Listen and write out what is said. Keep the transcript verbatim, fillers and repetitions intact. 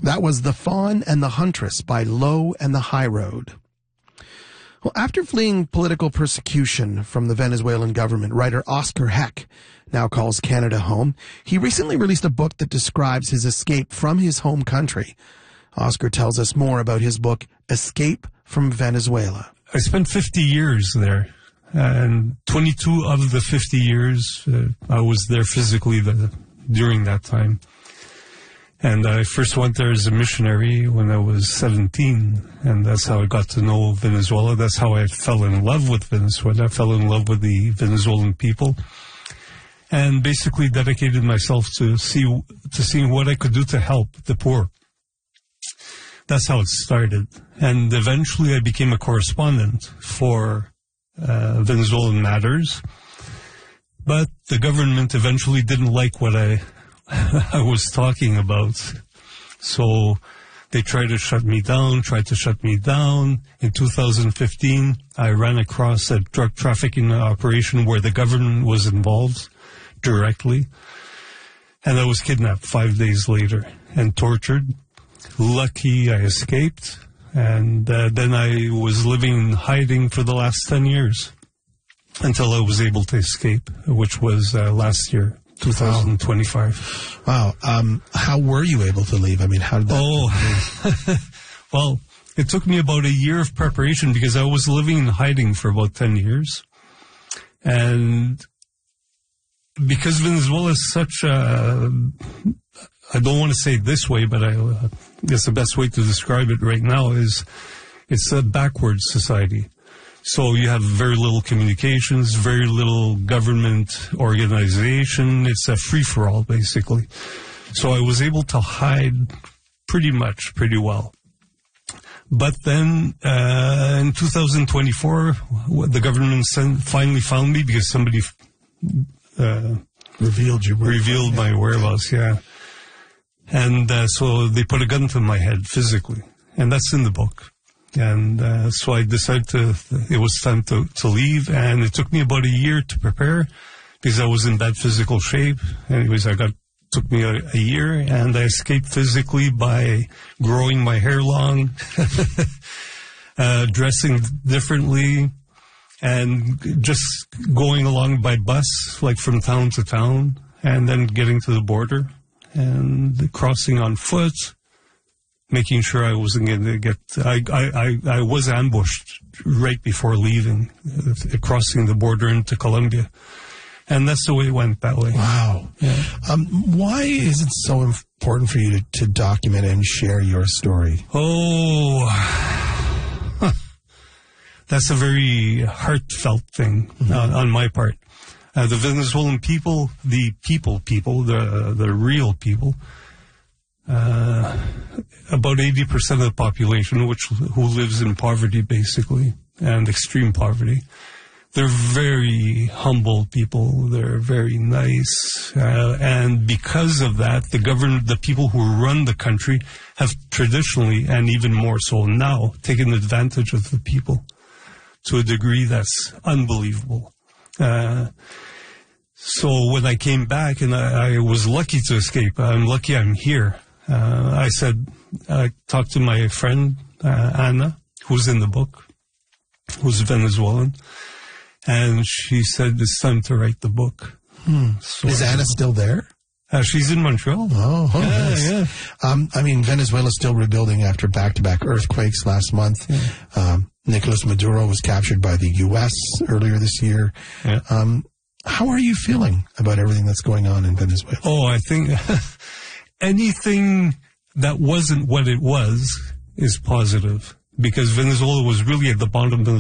That was The Fawn and the Huntress by Low and the High Road. Well, after fleeing political persecution from the Venezuelan government, writer Oscar Heck now calls Canada home. He recently released a book that describes his escape from his home country. Oscar tells us more about his book, Escape from Venezuela. I spent fifty years there, and twenty-two of the fifty years uh, I was there physically the, during that time. And I first went there as a missionary when I was seventeen, and that's how I got to know Venezuela. That's how I fell in love with Venezuela. I fell in love with the Venezuelan people, and basically dedicated myself to see to seeing what I could do to help the poor. That's how it started. And eventually I became a correspondent for uh, Venezuelan matters, but the government eventually didn't like what I I was talking about. So they tried to shut me down, tried to shut me down. In two thousand fifteen, I ran across a drug trafficking operation where the government was involved directly. And I was kidnapped five days later and tortured. Lucky I escaped. And uh, then I was living in hiding for the last ten years until I was able to escape, which was uh, last year. twenty twenty-five. Wow. Um, how were you able to leave? I mean, how did that... Oh, well, it took me about a year of preparation because I was living in hiding for about ten years. And because Venezuela is such a... I don't want to say it this way, but I uh, guess the best way to describe it right now is it's a backward society. So you have very little communications, very little government organization. It's a free-for-all, basically. So I was able to hide pretty much, pretty well. But then uh, in two thousand twenty-four, the government sent, finally found me because somebody uh, revealed your whereabouts. Revealed my whereabouts, yeah. And uh, so they put a gun to my head physically, and that's in the book. And uh, so I decided to, it was time to, to leave, and it took me about a year to prepare because I was in bad physical shape. Anyways, I got, took me a, a year, and I escaped physically by growing my hair long, uh, dressing differently, and just going along by bus, like from town to town, and then getting to the border, and crossing on foot, making sure I wasn't going to get... I, I, I, I was ambushed right before leaving, uh, crossing the border into Colombia. And that's the way it went that way. Wow. Yeah. Um, why is it so important for you to, to document and share your story? Oh, huh. That's a very heartfelt thing mm-hmm. uh, on my part. Uh, the Venezuelan people, the people people, the the real people, uh, about eighty percent of the population, which who lives in poverty, basically, and extreme poverty. They're very humble people. They're very nice. Uh, and because of that, the government, the people who run the country have traditionally, and even more so now, taken advantage of the people to a degree that's unbelievable. Uh, so when I came back, and I, I was lucky to escape, I'm lucky I'm here. Uh, I said, I talked to my friend, uh, Anna, who's in the book, who's Venezuelan, and she said, it's time to write the book. Hmm. So is Anna still there? Uh, she's in Montreal. Oh, oh yeah, nice. yeah. Um, I mean, Venezuela's still rebuilding after back-to-back earthquakes last month. Yeah. Um, Nicolas Maduro was captured by the U S earlier this year. Yeah. Um, how are you feeling about everything that's going on in Venezuela? Oh, I think anything that wasn't what it was is positive, because Venezuela was really at the bottom of the